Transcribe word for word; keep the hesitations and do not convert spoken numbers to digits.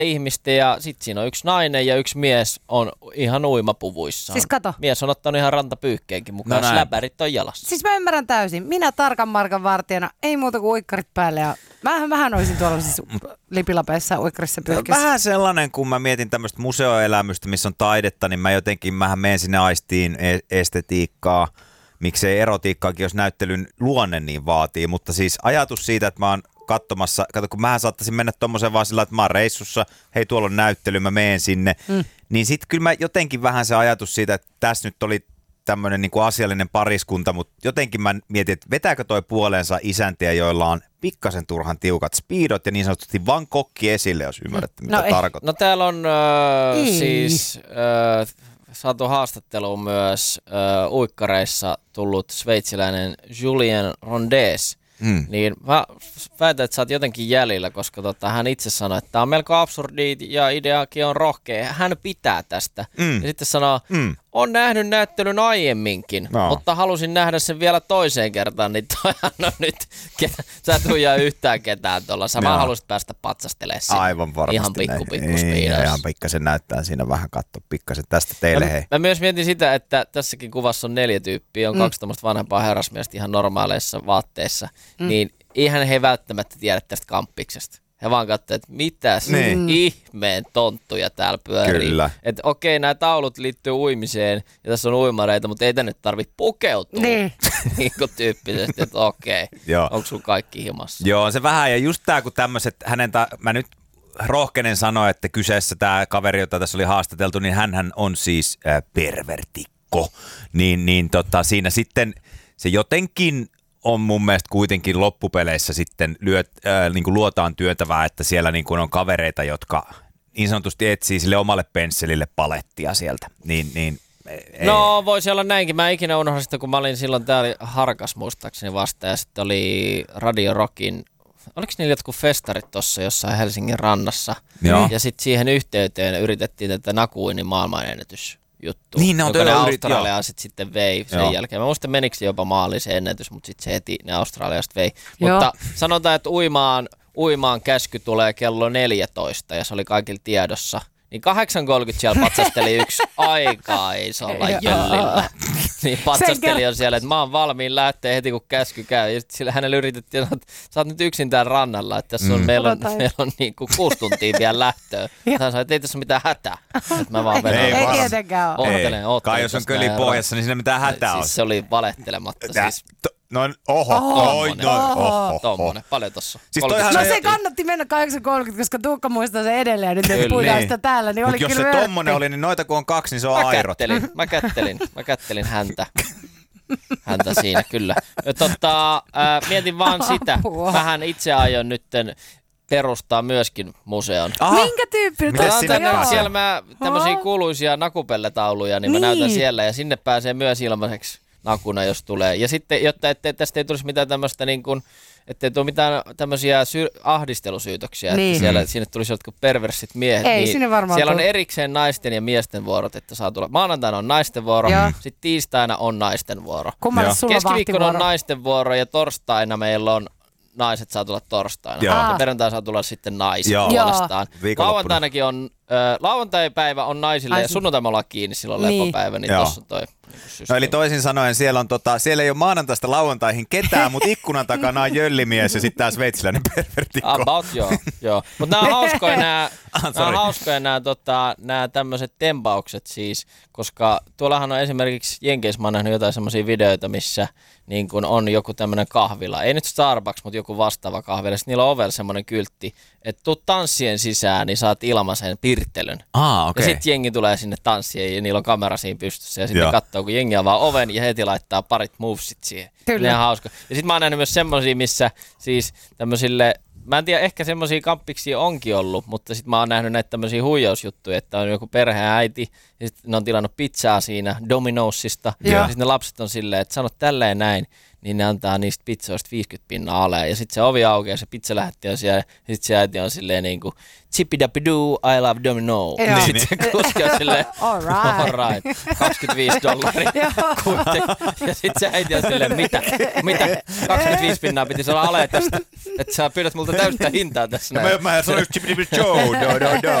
ihmistä ja sit siinä on yksi nainen ja yksi mies on ihan uimapuvuissaan. Siis kato. Mies on ottanut ihan rantapyykkeenkin mukaan, no läpärit on jalassa. Siis mä ymmärrän täysin. Minä tarkan markan vartijana, ei muuta kuin uikkarit päälle ja vähän, vähän olisin tuolla siis lipilapeissa uikkarissa pyyhkissä. Vähän sellainen, kun mä mietin tämmöistä museoelämystä, missä on taidetta, niin mä jotenkin, mähän menen sinne aistiin estetiikkaa. Miksei erotiikkaakin, jos näyttelyn luonne niin vaatii, mutta siis ajatus siitä, että mä oon katsomassa, kato kun mähän saattaisin mennä tommoseen vaan sillä, että mä oon reissussa, hei tuolla on näyttely, mä menen sinne, mm. niin sit kyllä mä jotenkin vähän se ajatus siitä, että tässä nyt oli tämmöinen niin kuin asiallinen pariskunta, mutta jotenkin mä mietin, että vetääkö toi puoleensa isäntiä, joilla on pikkasen turhan tiukat speedot ja niin sanotusti vaan kokki esille, jos ymmärrätte, mitä no tarkoittaa. No täällä on äh, siis äh, saatu haastatteluun myös äh, uikkareissa tullut sveitsiläinen Julien Rondes. Mm. Niin mä väitän, että sä oot jotenkin jäljellä, koska tota, hän itse sanoi, että tämä on melko absurdi ja ideakin on rohkea. Hän pitää tästä. Mm. Ja sitten sanoo, mm. on nähnyt näyttelyn aiemminkin, no. mutta halusin nähdä sen vielä toiseen kertaan, niin toihan on nyt, ketä, sä et huijaa yhtään ketään tuolla. Sä no. vaan halusit päästä patsastelemaan sinne. Aivan varmasti. Ihan pikku pikku speedoissa. Ihan pikkasen näyttää siinä vähän, katso pikkasen tästä teille mä, hei. Mä myös mietin sitä, että tässäkin kuvassa on neljä tyyppiä, on mm. kaksi tämmöistä vanhempaa herrasmiestä ihan normaaleissa vaatteissa, mm. niin eihän he välttämättä tiedä tästä kamppiksesta. He vaan katsoo, että mitäs niin. ihmeen tonttuja täällä pyörii. Kyllä. Että okei, nämä taulut liittyy uimiseen ja tässä on uimareita, mutta ei tänne tarvitse pukeutua. Niin. niin kuin tyyppisesti, että okei, onko sulla kaikki himassa? Joo, se vähän. Ja just tää, kun tämmöiset, hänen, ta- mä nyt rohkenen sanoa, että kyseessä tämä kaveri, jota tässä oli haastateltu, niin hänhän on siis äh, pervertikko. Niin, niin tota, siinä sitten se jotenkin on mun mielestä kuitenkin loppupeleissä sitten lyöt, äh, niin kuin luotaan työntävää, että siellä niin kuin on kavereita, jotka niin sanotusti etsii sille omalle pensselille palettia sieltä. Niin, niin, ei. No voisi olla näinkin. Mä ikinä unohdin sitä, kun mä olin silloin täällä Harkas muistaakseni vasta ja sitten oli Radio Rockin, oliko niillä jotkut festarit tuossa jossain Helsingin rannassa? Joo. Ja sitten siihen yhteyteen yritettiin tätä Nakuinin maailmanennätys. Juttu, niin, ne on joka ne yrit, Australiaa sit sitten vei sen joo. jälkeen. Mä muistan, menikö se jopa maaliin se ennätys, mutta sitten se heti ne Australiasta vei. Joo. Mutta sanotaan, että uimaan, uimaan käsky tulee kello neljätoista ja se oli kaikilla tiedossa. Niin kahdeksan kolmekymmentä siellä patsasteli yksi aikaa isolla jyllillä. Niin patsasteli on siellä, että mä oon valmiin lähteä heti kun käsky käy. Ja sitten sillä hänellä yritettiin, että sä oot nyt yksin täällä rannalla, että tässä on, mm. meillä on, meillä on niin kuin kuusi tuntia vielä lähtöä. Hän sanoi, että ei tässä ole mitään hätää. Että mä vaan vedän. Ei, ei tietenkään ole. Ottelen, ottelen. Kai jos on köli pohjassa, niin siinä mitään hätää on. Siis se oli valehtelematta. Siis. No oho, oho, oi, no, oho. Tommonen, paljon tossa. Siis no se kannatti mennä kahdeksan kolmekymmentä, koska Tuukka muistaa se edelleen, nyt nyt puhutaan niin. sitä täällä, niin oli kyllä kyllä jos se tommonen oli, niin noita kun on kaksi, niin se on mä airot. Kättelin, mä kättelin, mä kättelin häntä. Häntä siinä, kyllä. Tota, äh, mietin vaan sitä, vähän itse aion nytten perustaa myöskin museon. Aha. Minkä tyyppinen? Siellä mä tämmöisiä kuuluisia nakupelletauluja, niin mä niin. näytän siellä ja sinne pääsee myös ilmaiseksi nakuna, jos tulee. Ja sitten, jotta ettei, tästä ei tulisi mitään tämmöistä niin kuin, ettei tule mitään tämmöisiä sy- ahdistelusyytöksiä, niin. että siellä, sinne tulisi jotkut perversit miehet. Ei, niin sinne varmaan siellä tule. on erikseen naisten ja miesten vuorot, että saa tulla. Maanantaina on naisten vuoro, ja. sitten tiistaina on naisten vuoro. Keskiviikkona on naisten vuoro ja torstaina meillä on naiset saa tulla torstaina. Ja perjantaina saa tulla sitten naiset puolestaan. Lauantainakin on, äh, lauantaipäivä on naisille Ai, ja sunnuntai me ollaan kiinni silloin niin. lepopäivä, niin tossa on toi. No eli toisin sanoen siellä, on tota, siellä ei ole maanantaista lauantaihin ketään, mutta ikkunan takana on jöllimies ja sitten tämä sveitsiläinen pervertikko. About joo, joo. Mutta nämä on hauskoja nämä, nämä on hauskoja nämä, tota, nämä tämmöiset tempaukset siis, koska tuollahan on esimerkiksi Jenkeissä mä oon nähnyt jotain semmoisia videoita, missä niin kun on joku tämmöinen kahvila, ei nyt Starbucks, mutta joku vastaava kahvila, sitten niillä on ovella semmoinen kyltti, että tuu tanssien sisään, niin saat ilmaisen pirttelyn. Ah, okay. Ja sitten jengi tulee sinne tanssien ja niillä on kamera siinä pystyssä ja sitten katsoo, kun jengi avaa oven ja heti laittaa parit movesit siihen. Kyllä. Ne on hauska. Ja sitten mä oon nähnyt myös semmosia, missä siis tämmöisille, mä en tiedä, ehkä semmosia kamppiksia onkin ollut, mutta sitten mä oon nähnyt näitä tämmöisiä huijausjuttuja, että on joku perheäiti ja sitten ne on tilannut pizzaa siinä Domino'sista ja sitten ne lapset on silleen, että sanot tälleen näin, niin ne antaa niistä pizzoista viisikymmentä pinnaa aleen. Ja sitten se ovi aukeaa ja se pizzalähetti on siellä, ja sitten se äiti on silleen niinku, chippidapidoo, I love domino. Joo. Sitten se kuski on silleen, All right. all right, kaksikymmentäviisi dollaria. Ja sitten se äiti on silleen, mitä, mitä, kaksikymmentäviisi pinnaa pitäisi olla ale tästä, että sä pyydät multa täystä hintaa tässä näin. Mä, mä sanoin chippidapidoo, do do do.